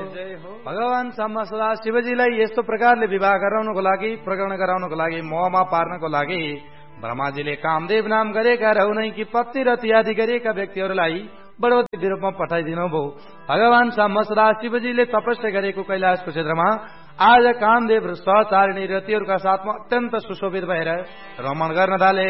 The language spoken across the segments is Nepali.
भगवान सम्म सदा शिवजीलाई यस्तो प्रकारले विवाह गराउनको लागि, प्रकरण गराउनको लागि, मोहमा पार्नको लागि ब्रह्माजीले कामदेव नाम गरेका र उनै कि पत्नी र इत्यादि गरेका व्यक्तिहरूलाई बडोती रूपमा पठाइदिनु भयो। भगवान सम्म सदा शिवजीले तपस्या गरेको कैलाशको क्षेत्रमा आज कामदेव सहचारिणी रतिहरूका साथमा अत्यन्त सुशोभित भएर रमण गर्न थाले।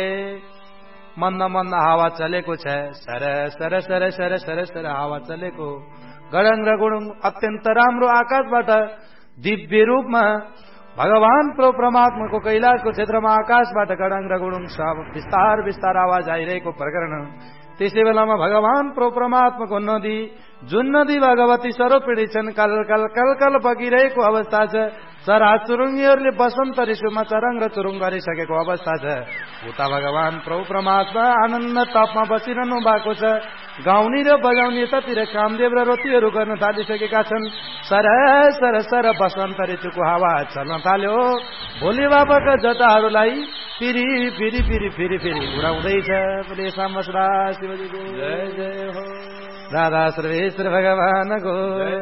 मन्द मन्द हावा चलेको छ, sir sir sir sir sir sir हावा चलेको। गडङ र गुडुङ अत्यन्त राम्रो आकाशबाट दिव्य रूपमा भगवान परमात्माको कैलाशको क्षेत्रमा आकाशबाट गडङ र गुडुङ विस्तार विस्तार आवाज आइरहेको प्रकरण। त्यसै बेलामा भगवान परमात्माको नदी, जुन नदी भगवती स्वरूपिणी छन्, कल कल कल कल बगिरहेको अवस्था छ। चराचुरुङ्गीहरूले बसन्त ऋतुमा चरङ र चुरुङ गरिसकेको अवस्था छ। उता भगवान परमात्मा आनन्द तपमा बसिरहनु भएको छ। गाउने र बजाउने यतातिर कामदेव र रतिहरू गर्न थालिसकेका छन्। सर सर सर बसन्त ऋतुको हावा चल्न थाल्यो। भोले बाबाका जटाहरूलाई फेरि फेरि फेरि फेरि फेरि उडाउँदैछ। बोले साम सदा शिवजीको जय जय हो, राधा सर्वेश्वर भगवानको।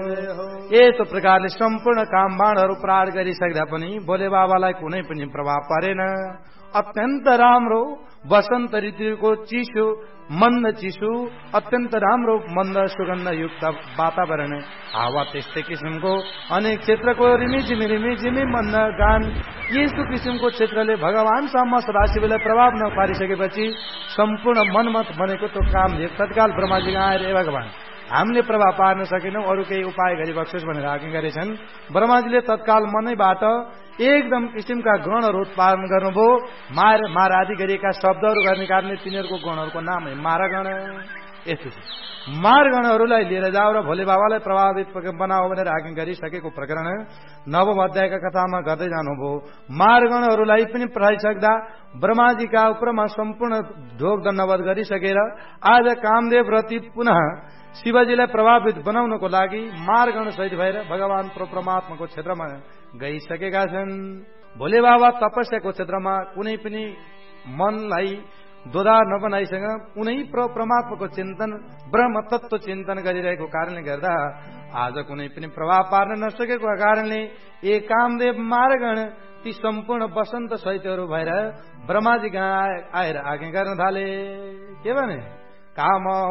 यस्तो प्रकारले सम्पूर्ण काम बाणहरू प्रहार गरिसक्दा पनि भोले बाबालाई कुनै पनि प्रभाव परेन। अत्यन्त राम्रो वसन्त ऋतुको चिसो, मन्द चिसो, अत्यन्त राम्रो मन्द सुगन्धयुक्त वातावरण, हावा त्यस्तै किसिमको, अनेक क्षेत्रको रिमिझिमी रिमिझिमी मन्द गान, यस्तो किसिमको क्षेत्रले भगवान सम्म सदाशिवलाई प्रभाव नपारिसकेपछि सम्पूर्ण मनमत बनेको त्यो काम तत्काल ब्रह्माजी आएर ए भगवान हामीले प्रभाव पार्न सकेनौं, अरू केही उपाय गरी बक्सोस् भनेर आज्ञा गरेछन्। ब्रह्माजीले तत्काल मनैबाट एकदम किसिमका गणहरू उत्पादन गर्नुभयो। मार मार आदि गरिएका शब्दहरू गर्ने कारणले तिनीहरूको गणहरूको नाम है मारगण। यस्तो मारगणहरूलाई लिएर जाऊ र भोले बाबालाई प्रभावित बनाऊ भनेर आज्ञा गरिसकेको प्रकरण नवम अध्यायका कथामा गर्दै जानुभयो। मारगणहरूलाई पनि पठाइसक्दा ब्रह्माजीका उपरमा सम्पूर्ण ढोग दण्डवत गरिसकेर आज कामदेव रति पुनः शिवजीलाई प्रभावित बनाउनको लागि मारगण सहित भएर भगवान परमात्माको क्षेत्रमा गइसकेका छन्। भोले बाबा तपस्याको क्षेत्रमा कुनै पनि मनलाई दोधार नबनाइसँग कुनै परमात्माको चिन्तन, ब्रह्म तत्व चिन्तन गरिरहेको कारणले गर्दा आज कुनै पनि प्रभाव पार्न नसकेको कारणले ए कामदेव मारगण ती सम्पूर्ण वसन्त सहितहरू भएर ब्रह्माजी आएर आज्ञा गर्न थाले। के भने काम